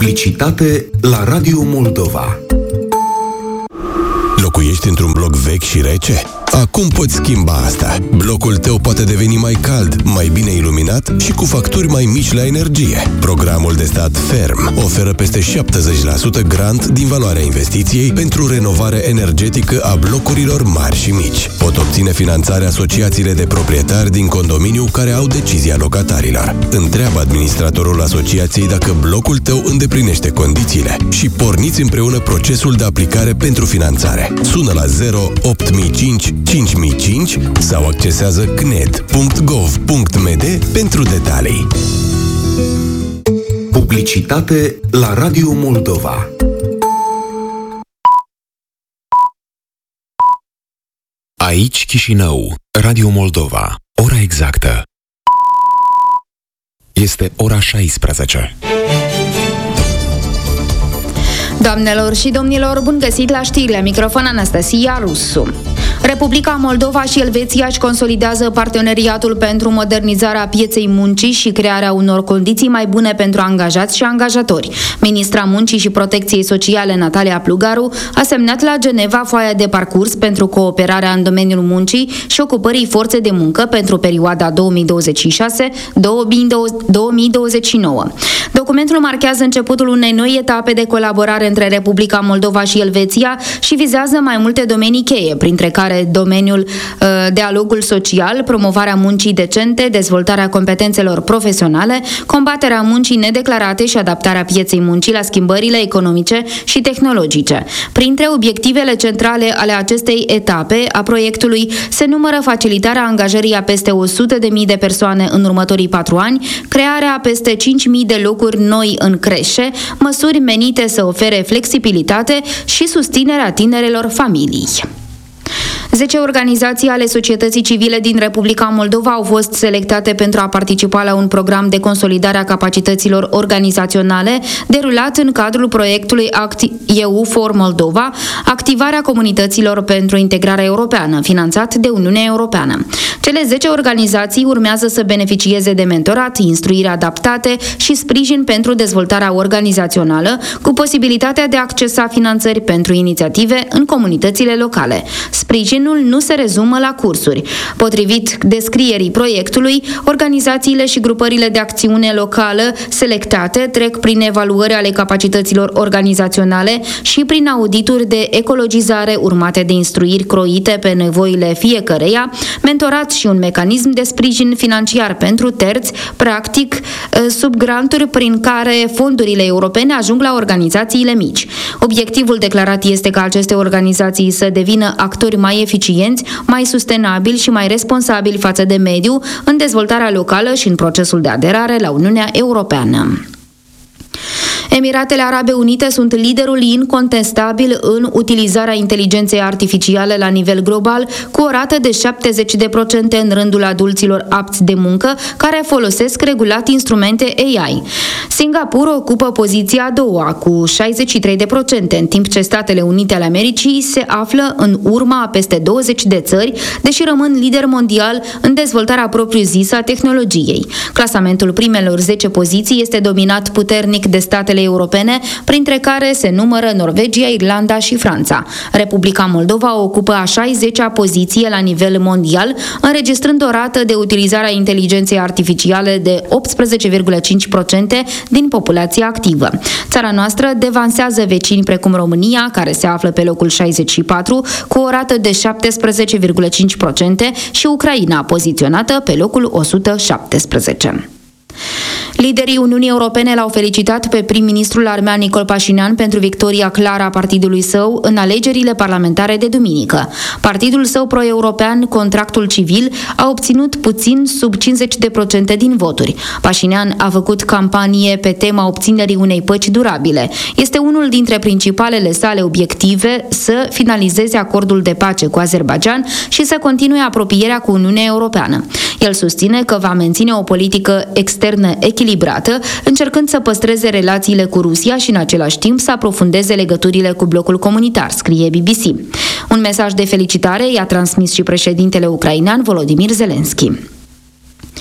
Publicitate la Radio Moldova. Locuiești într-un bloc vechi și rece? Acum poți schimba asta. Blocul tău poate deveni mai cald, mai bine iluminat și cu facturi mai mici la energie. Programul de stat FERM oferă peste 70% grant din valoarea investiției pentru renovare energetică a blocurilor mari și mici. Pot obține finanțare asociațiile de proprietari din condominiu care au decizia locatarilor. Întreabă administratorul asociației dacă blocul tău îndeplinește condițiile și porniți împreună procesul de aplicare pentru finanțare. Sună la 08005 5005 sau accesează cned.gov.md pentru detalii. Publicitate la Radio Moldova. Aici Chișinău, Radio Moldova. Ora exactă este ora 16. Doamnelor și domnilor, bun găsit la știri, la microfon Anastasia Rusu. Republica Moldova și Elveția își consolidează parteneriatul pentru modernizarea pieței muncii și crearea unor condiții mai bune pentru angajați și angajatori. Ministra Muncii și Protecției Sociale, Natalia Plugaru, a semnat la Geneva foaia de parcurs pentru cooperarea în domeniul muncii și ocupării forței de muncă pentru perioada 2026-2029. Documentul marchează începutul unei noi etape de colaborare între Republica Moldova și Elveția și vizează mai multe domenii cheie, printre care domeniul dialogul social, promovarea muncii decente, dezvoltarea competențelor profesionale, combaterea muncii nedeclarate și adaptarea pieței muncii la schimbările economice și tehnologice. Printre obiectivele centrale ale acestei etape a proiectului se numără facilitarea angajării a peste 100.000 de persoane în următorii 4 ani, crearea a peste 5.000 de locuri noi în creșe, măsuri menite să ofere flexibilitate și susținerea tinerelor familii. 10 organizații ale societății civile din Republica Moldova au fost selectate pentru a participa la un program de consolidare a capacităților organizaționale derulat în cadrul proiectului EU for Moldova, activarea comunităților pentru integrarea europeană, finanțat de Uniunea Europeană. Cele 10 organizații urmează să beneficieze de mentorat, instruire adaptate și sprijin pentru dezvoltarea organizațională, cu posibilitatea de a accesa finanțări pentru inițiative în comunitățile locale. Sprijinul nu se rezumă la cursuri. Potrivit descrierii proiectului, organizațiile și grupările de acțiune locală selectate trec prin evaluări ale capacităților organizaționale și prin audituri de ecologizare urmate de instruiri croite pe nevoile fiecăreia, mentorat și un mecanism de sprijin financiar pentru terți, practic sub granturi prin care fondurile europene ajung la organizațiile mici. Obiectivul declarat este ca aceste organizații să devină actori mai eficienți, mai sustenabili și mai responsabili față de mediu în dezvoltarea locală și în procesul de aderare la Uniunea Europeană. Emiratele Arabe Unite sunt liderul incontestabil în utilizarea inteligenței artificiale la nivel global, cu o rată de 70% în rândul adulților apți de muncă care folosesc regulat instrumente AI. Singapur ocupă poziția a doua, cu 63%, în timp ce Statele Unite ale Americii se află în urma a peste 20 de țări, deși rămân lider mondial în dezvoltarea propriu-zisă a tehnologiei. Clasamentul primelor 10 poziții este dominat puternic de statele europene, printre care se numără Norvegia, Irlanda și Franța. Republica Moldova ocupă a 60-a poziție la nivel mondial, înregistrând o rată de utilizare a inteligenței artificiale de 18,5% din populația activă. Țara noastră devansează vecini precum România, care se află pe locul 64, cu o rată de 17,5% și Ucraina, poziționată pe locul 117. Liderii Uniunii Europene l-au felicitat pe prim-ministrul armean Nicol Pașinian pentru victoria clară a partidului său în alegerile parlamentare de duminică. Partidul său pro-european, Contractul Civil, a obținut puțin sub 50% din voturi. Pașinian a făcut campanie pe tema obținerii unei păci durabile. Este unul dintre principalele sale obiective să finalizeze acordul de pace cu Azerbaidjan și să continue apropierea cu Uniunea Europeană. El susține că va menține o politică externă echilibrată, încercând să păstreze relațiile cu Rusia și în același timp să aprofundeze legăturile cu blocul comunitar, scrie BBC. Un mesaj de felicitare i-a transmis și președintele ucrainean Volodymyr Zelensky.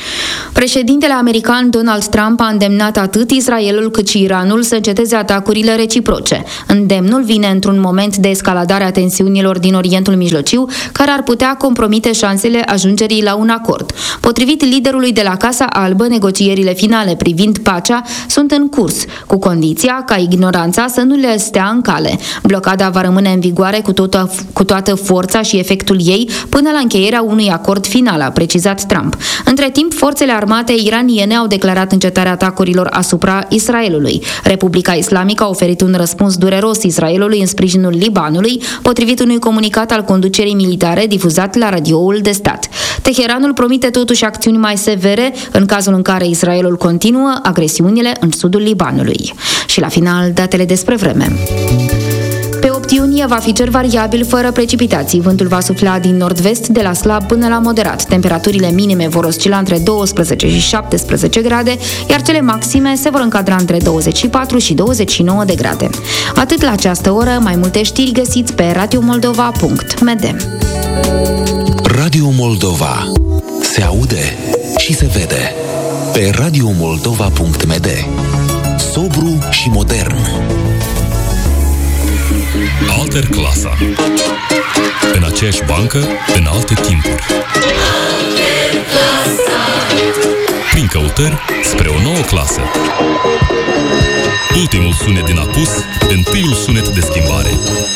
Președintele american Donald Trump a îndemnat atât Israelul cât și Iranul să înceteze atacurile reciproce. Îndemnul vine într-un moment de escaladare a tensiunilor din Orientul Mijlociu, care ar putea compromite șansele ajungerii la un acord. Potrivit liderului de la Casa Albă, negocierile finale privind pacea sunt în curs, cu condiția ca ignoranța să nu le stea în cale. Blocada va rămâne în vigoare cu toată forța și efectul ei până la încheierea unui acord final, a precizat Trump. Între timp, forțele armate iraniene au declarat încetarea atacurilor asupra Israelului. Republica Islamică a oferit un răspuns dureros Israelului în sprijinul Libanului, potrivit unui comunicat al conducerii militare difuzat la radioul de stat. Teheranul promite totuși acțiuni mai severe în cazul în care Israelul continuă agresiunile în sudul Libanului. Și la final, datele despre vreme. Pe 8 iunie va fi cer variabil fără precipitații. Vântul va sufla din nord-vest de la slab până la moderat. Temperaturile minime vor oscila între 12 și 17 grade, iar cele maxime se vor încadra între 24 și 29 de grade. Atât la această oră, mai multe știri găsiți pe radiomoldova.md. Radio Moldova. Se aude și se vede. Pe radiomoldova.md. Sobru și modern. Alter Clasa. În aceeași bancă, în alte timpuri. Prin căutări spre o nouă clasă. Ultimul sunet din apus, întâiul sunet de schimbare.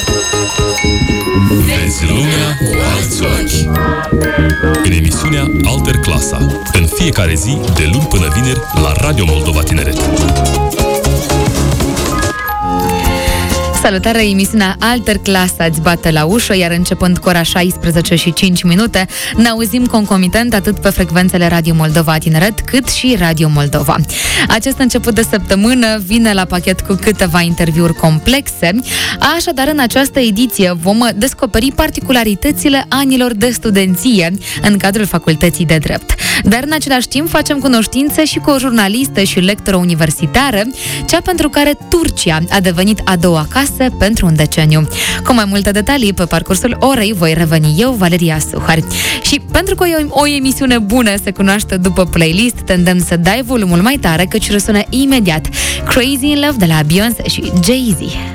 Vezi lumea cu alți ochi. În emisiunea Alter Clasa. În fiecare zi, de luni până vineri, la Radio Moldova Tineret. Salutare, emisiunea Alter Clasa îți bate la ușă, iar începând cu ora 16 și 5 minute, ne auzim concomitent atât pe frecvențele Radio Moldova Tineret, cât și Radio Moldova. Acest început de săptămână vine la pachet cu câteva interviuri complexe, așadar în această ediție vom descoperi particularitățile anilor de studenție în cadrul Facultății de Drept. Dar în același timp facem cunoștințe și cu o jurnalistă și lectoră universitară, cea pentru care Turcia a devenit a doua casă pentru un deceniu. Cu mai multe detalii pe parcursul orei voi reveni eu, Valeria Suhari. Și pentru că o emisiune bună se cunoaște după playlist, te îndemn să dai volumul mai tare, căci răsună imediat Crazy in Love de la Beyoncé și Jay-Z.